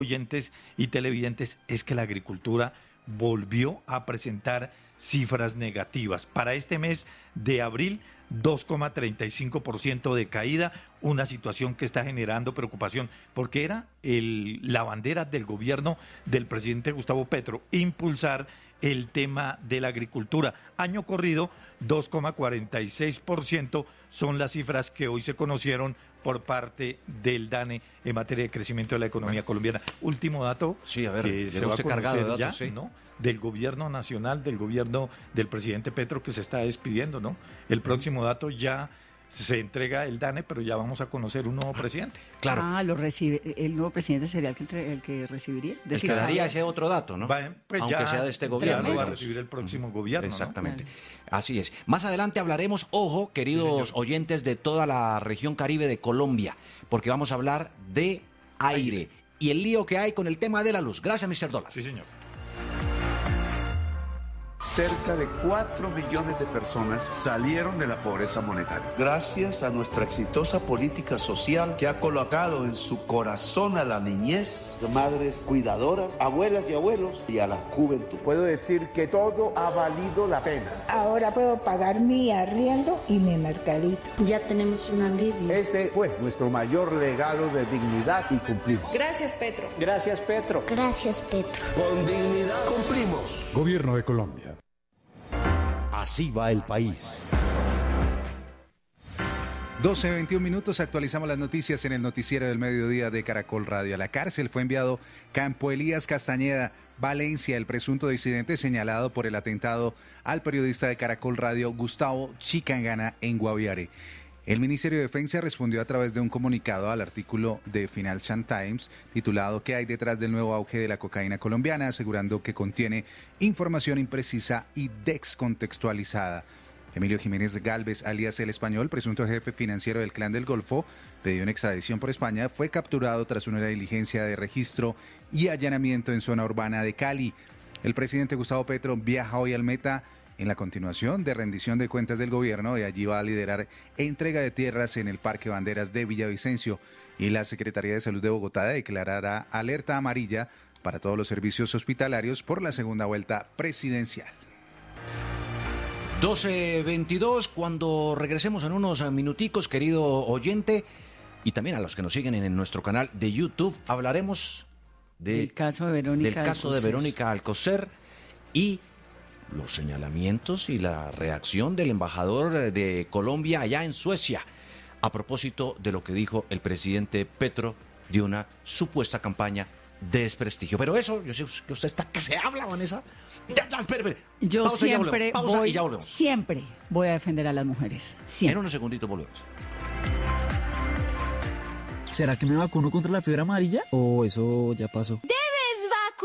oyentes y televidentes, es que la agricultura volvió a presentar cifras negativas. Para este mes de abril, 2,35% de caída, una situación que está generando preocupación, porque era la bandera del gobierno del presidente Gustavo Petro, impulsar el tema de la agricultura. Año corrido, 2,46% son las cifras que hoy se conocieron por parte del DANE en materia de crecimiento de la economía colombiana. Último dato, sí, a ver, que se va a cargado de conocer datos, ya, sí, ¿no?, del gobierno nacional, del gobierno del presidente Petro, que se está despidiendo, ¿no? El próximo dato ya se entrega el DANE, pero ya vamos a conocer un nuevo presidente. Claro. Lo recibe, el nuevo presidente sería el que recibiría. El que daría ese otro dato, ¿no? Pues aunque ya, sea de este gobierno. Ya lo va a recibir el próximo gobierno, exactamente. ¿no? Así es. Más adelante hablaremos, ojo, queridos oyentes de toda la región Caribe de Colombia, porque vamos a hablar de aire y el lío que hay con el tema de la luz. Gracias, Mr. Dólar. Sí, señor. Cerca de 4 millones de personas salieron de la pobreza monetaria. Gracias a nuestra exitosa política social que ha colocado en su corazón a la niñez, madres cuidadoras, abuelas y abuelos y a la juventud. Puedo decir que todo ha valido la pena. Ahora puedo pagar mi arriendo y mi mercadito. Ya tenemos un alivio. Ese fue nuestro mayor legado de dignidad y cumplimos. Gracias, Petro. Gracias, Petro. Gracias, Petro. Con dignidad cumplimos. Gobierno de Colombia. Así va el país. 12:21, actualizamos las noticias en el noticiero del mediodía de Caracol Radio. A la cárcel fue enviado Campo Elías Castañeda, Valencia, el presunto disidente señalado por el atentado al periodista de Caracol Radio Gustavo Chicangana en Guaviare. El Ministerio de Defensa respondió a través de un comunicado al artículo de Financial Times titulado ¿Qué hay detrás del nuevo auge de la cocaína colombiana?, asegurando que contiene información imprecisa y descontextualizada. Emilio Jiménez Gálvez, alias El Español, presunto jefe financiero del Clan del Golfo, pedido en extradición por España, fue capturado tras una diligencia de registro y allanamiento en zona urbana de Cali. El presidente Gustavo Petro viaja hoy al Meta en la continuación de rendición de cuentas del gobierno, y allí va a liderar entrega de tierras en el Parque Banderas de Villavicencio, y la Secretaría de Salud de Bogotá declarará alerta amarilla para todos los servicios hospitalarios por la segunda vuelta presidencial. 12:22, cuando regresemos en unos minuticos, querido oyente, y también a los que nos siguen en nuestro canal de YouTube, hablaremos del caso de Verónica Alcocer y los señalamientos y la reacción del embajador de Colombia allá en Suecia a propósito de lo que dijo el presidente Petro de una supuesta campaña de desprestigio. Pero eso, yo sé que usted está que se habla, Vanessa. Espere. Yo pausa, siempre voy a defender a las mujeres. Siempre. En unos segunditos volvemos. ¿Será que me vacuno contra la fiebre amarilla? ¿O eso ya pasó?